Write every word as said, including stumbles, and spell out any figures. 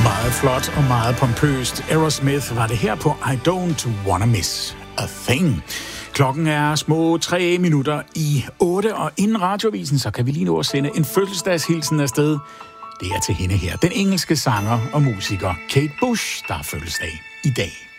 Meget flot og meget pompøst. Aerosmith var det her på I Don't Wanna Miss a Thing. Klokken er små tre minutter i otte, og inden radiovisen, så kan vi lige nå at sende en fødselsdagshilsen afsted. Det er til hende her, den engelske sanger og musiker Kate Bush, der har fødselsdag i dag.